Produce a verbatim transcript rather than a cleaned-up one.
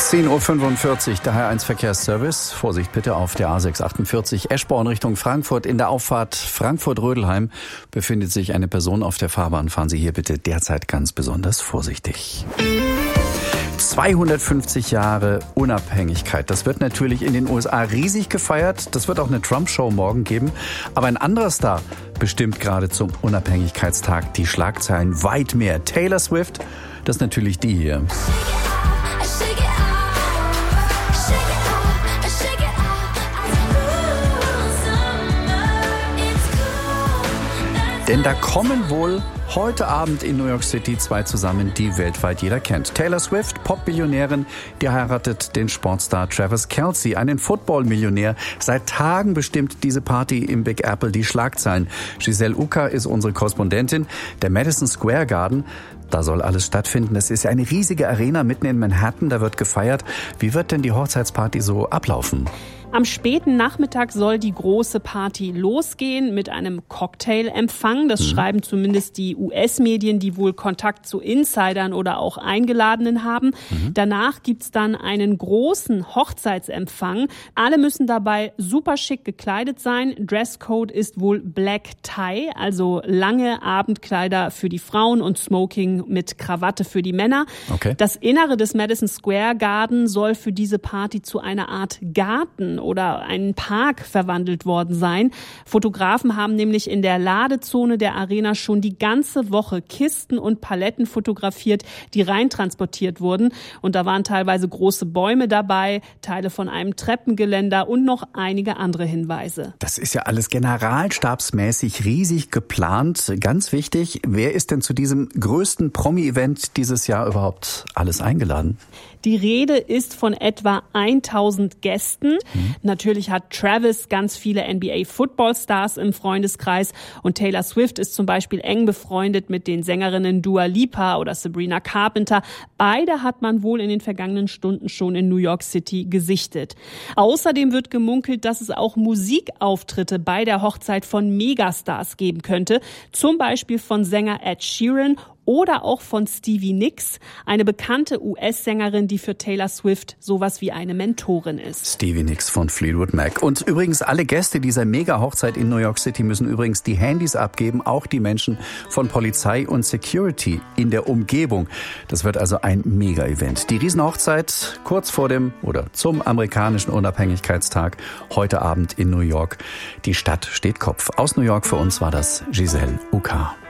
zehn Uhr fünfundvierzig, der H eins Verkehrsservice. Vorsicht bitte auf der A sechs achtundvierzig Eschborn Richtung Frankfurt. In der Auffahrt Frankfurt-Rödelheim befindet sich eine Person auf der Fahrbahn. Fahren Sie hier bitte derzeit ganz besonders vorsichtig. zweihundertfünfzig Jahre Unabhängigkeit. Das wird natürlich in den U S A riesig gefeiert. Das wird auch eine Trump-Show morgen geben. Aber ein anderer Star bestimmt gerade zum Unabhängigkeitstag die Schlagzeilen weit mehr. Taylor Swift, das ist natürlich die hier. Denn da kommen wohl heute Abend in New York City zwei zusammen, die weltweit jeder kennt. Taylor Swift, Pop-Billionärin, die heiratet den Sportstar Travis Kelce, einen Football-Millionär. Seit Tagen bestimmt diese Party im Big Apple die Schlagzeilen. Giselle Ucker ist unsere Korrespondentin. Der Madison Square Garden, da soll alles stattfinden. Das ist ja eine riesige Arena mitten in Manhattan, da wird gefeiert. Wie wird denn die Hochzeitsparty so ablaufen? Am späten Nachmittag soll die große Party losgehen mit einem Cocktailempfang. Das mhm. schreiben zumindest die U S-Medien, die wohl Kontakt zu Insidern oder auch Eingeladenen haben. Mhm. Danach gibt's dann einen großen Hochzeitsempfang. Alle müssen dabei super schick gekleidet sein. Dresscode ist wohl Black Tie, also lange Abendkleider für die Frauen und Smoking mit Krawatte für die Männer. Okay. Das Innere des Madison Square Garden soll für diese Party zu einer Art Garten oder einen Park verwandelt worden sein. Fotografen haben nämlich in der Ladezone der Arena schon die ganze Woche Kisten und Paletten fotografiert, die reintransportiert wurden. Und da waren teilweise große Bäume dabei, Teile von einem Treppengeländer und noch einige andere Hinweise. Das ist ja alles generalstabsmäßig riesig geplant. Ganz wichtig, wer ist denn zu diesem größten Promi-Event dieses Jahr überhaupt alles eingeladen? Die Rede ist von etwa tausend Gästen. Mhm. Natürlich hat Travis ganz viele N B A-Football-Stars im Freundeskreis und Taylor Swift ist zum Beispiel eng befreundet mit den Sängerinnen Dua Lipa oder Sabrina Carpenter. Beide hat man wohl in den vergangenen Stunden schon in New York City gesichtet. Außerdem wird gemunkelt, dass es auch Musikauftritte bei der Hochzeit von Megastars geben könnte. Zum Beispiel von Sänger Ed Sheeran oder auch von Stevie Nicks, eine bekannte U S-Sängerin, die für Taylor Swift sowas wie eine Mentorin ist. Stevie Nicks von Fleetwood Mac. Und übrigens alle Gäste dieser Mega-Hochzeit in New York City müssen übrigens die Handys abgeben, auch die Menschen von Polizei und Security in der Umgebung. Das wird also ein Mega-Event. Die Riesenhochzeit kurz vor dem oder zum amerikanischen Unabhängigkeitstag heute Abend in New York. Die Stadt steht Kopf. Aus New York für uns war das Giselle Ucker.